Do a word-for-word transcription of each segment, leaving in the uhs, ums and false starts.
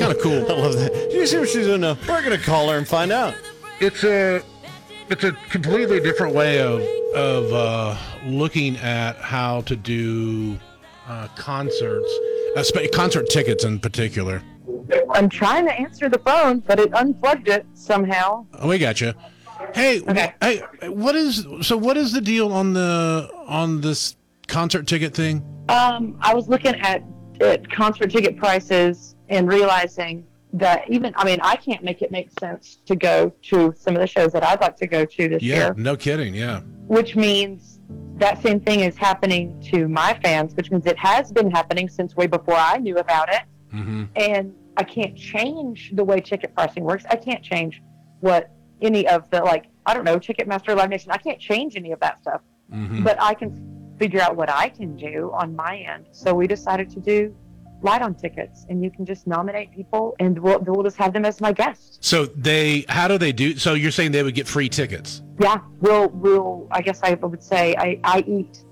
kind of cool. I love that. You see what she's doing now? We're going to call her and find out. It's a it's a completely different way of of uh, looking at how to do uh, concerts, uh, concert tickets in particular. I'm trying to answer the phone, but it unplugged it somehow. Oh, we got you. Hey, okay. hey, what is so? What is the deal on the on this concert ticket thing? Um, I was looking at, at concert ticket prices and realizing that even, I mean, I can't make it make sense to go to some of the shows that I'd like to go to this yeah, year. Yeah, no kidding. Yeah. Which means that same thing is happening to my fans, which means it has been happening since way before I knew about it. Mm-hmm. And I can't change the way ticket pricing works. I can't change what any of the, like, I don't know, Ticketmaster, Live Nation. I can't change any of that stuff. Mm-hmm. But I can figure out what I can do on my end. So we decided to do Light on Tickets, and you can just nominate people, and we'll, we'll just have them as my guests. So they, how do they do? So you're saying they would get free tickets? Yeah, we'll, we'll. I guess I would say I, I eat,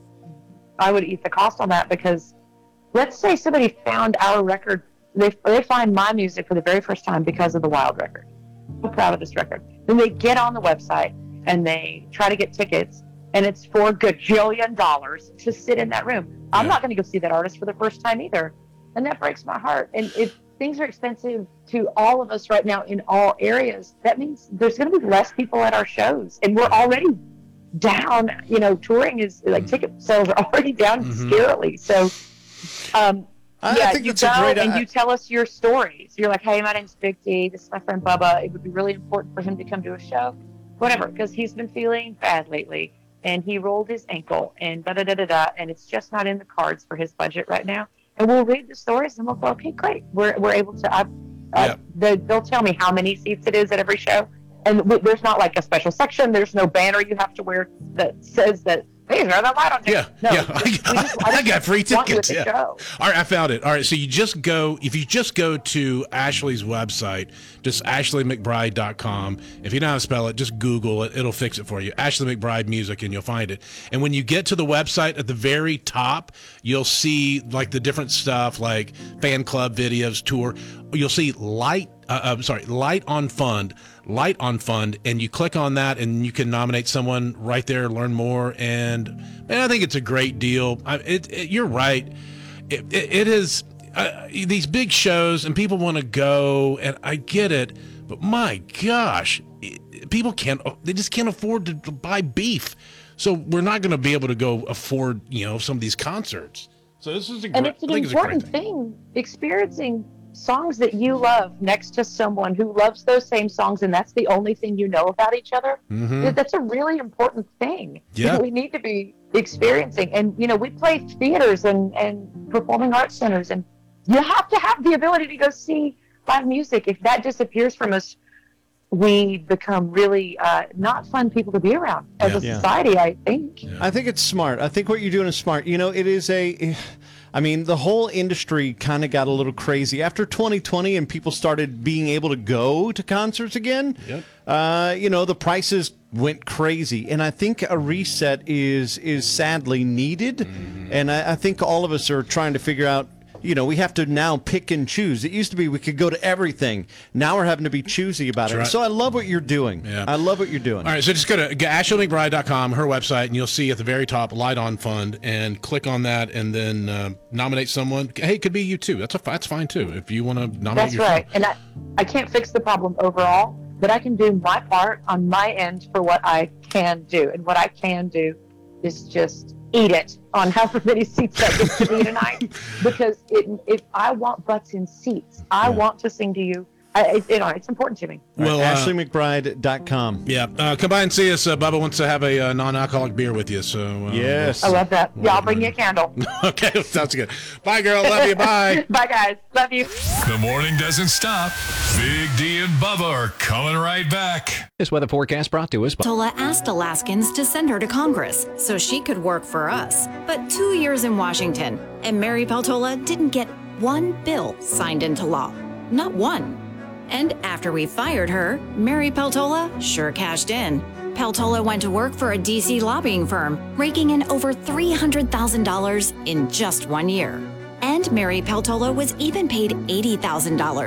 I would eat the cost on that, because let's say somebody found our record, they they find my music for the very first time because of the Wild record. I'm proud of this record. Then they get on the website and they try to get tickets, and it's for a gajillion dollars to sit in that room. I'm Yeah. not going to go see that artist for the first time either. And that breaks my heart. And if things are expensive to all of us right now in all areas, that means there's going to be less people at our shows. And we're already down, you know, touring is like Mm-hmm. ticket sales are already down Mhm. scarily. So, um, I, yeah, I think you that's go a great and idea. you tell us your stories. You're like, hey, my name's Big D. This is my friend Bubba. It would be really important for him to come to a show, whatever, because he's been feeling bad lately. And he rolled his ankle and da da da da da. And it's just not in the cards for his budget right now. And we'll read the stories and we'll go, okay, great. We're we're able to. I, Yeah. uh, they, they'll tell me how many seats it is at every show, and w- there's not like a special section. There's no banner you have to wear that says that these are the Light on Yeah, tickets. No, yeah. we just- we just- I, just got free want you at tickets. the Yeah. show. All right, I found it. All right, so you just go, if you just go to Ashley's website, just ashley mcbride dot com. If you know how to spell it, just Google it. It'll fix it for you. Ashley McBride Music, and you'll find it. And when you get to the website at the very top, you'll see like the different stuff like fan club videos, tour. You'll see Light, uh, I'm sorry, Light on Fund, Light on Fund, and you click on that and you can nominate someone right there, learn more. And man, I think it's a great deal. I, it, it, you're right. It, it, it is uh, these big shows and people want to go, and I get it, but my gosh, it, people can't, they just can't afford to buy beef. So we're not going to be able to go afford, you know, some of these concerts. So this is a And great, it's an I think it's a great important thing. thing, experiencing songs that you love next to someone who loves those same songs, and that's the only thing you know about each other. Mhm. That's a really important thing Yeah. that we need to be experiencing. And, you know, we play theaters and, and performing arts centers, and you have to have the ability to go see live music. If that disappears from us, we become really uh, not fun people to be around as a Yeah. society, I think. I think it's smart. I think what you're doing is smart. You know, it is a, I mean, the whole industry kind of got a little crazy after twenty twenty, and people started being able to go to concerts again. Yep. Uh, you know, the prices went crazy, and I think a reset is is sadly needed. Mm-hmm. And I, I think all of us are trying to figure out. You know, we have to now pick and choose. It used to be we could go to everything. Now we're having to be choosy about That's it. right. So I love what you're doing. Yeah. I love what you're doing. All right, so just go to ashley mcbride dot com, her website, and you'll see at the very top Light on Fund, and click on that, and then uh, nominate someone. Hey, it could be you too. That's a that's fine too if you want to nominate. That's yourself. right. And I, I can't fix the problem overall, but I can do my part on my end for what I can do. And what I can do is just eat it on however many seats that gets to be tonight. Because it, if I want butts in seats, I Yeah. want to sing to you. I, it, you know, it's important to me. Well, uh, ashley mcbride dot com. Yeah, uh, come by and see us. Uh, Bubba wants to have a uh, non-alcoholic beer with you. So uh, Yes. I love that. Yeah, I'll bring you a candle. okay, sounds good. Bye, girl. Love you. Bye. Bye, guys. Love you. The morning doesn't stop. Big D and Bubba are coming right back. This weather forecast brought to us by Tola asked Alaskans to send her to Congress so she could work for us. But two years in Washington, and Mary Peltola didn't get one bill signed into law. Not one. And after we fired her, Mary Peltola sure cashed in. Peltola went to work for a D C lobbying firm, raking in over three hundred thousand dollars in just one year. And Mary Peltola was even paid eighty thousand dollars